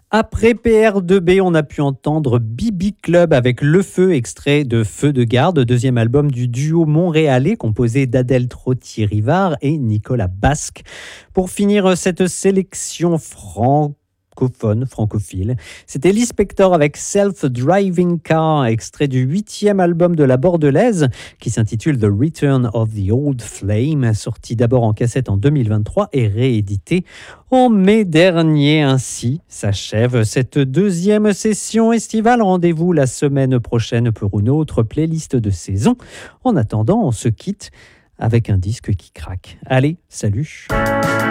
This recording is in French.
Après PR2B, on a pu entendre Bibi Club avec Le Feu, extrait de Feu de garde, deuxième album du duo montréalais composé d'Adèle Trottier-Rivard et Nicolas Basque. Pour finir cette sélection francophile, c'était Lee Spector avec Self-Driving Car, extrait du 8e album de la Bordelaise qui s'intitule The Return of the Old Flame, sorti d'abord en cassette en 2023 et réédité en mai dernier. Ainsi s'achève cette deuxième session estivale. Rendez-vous la semaine prochaine pour une autre playlist de saison. En attendant, on se quitte avec un disque qui craque. Allez, salut!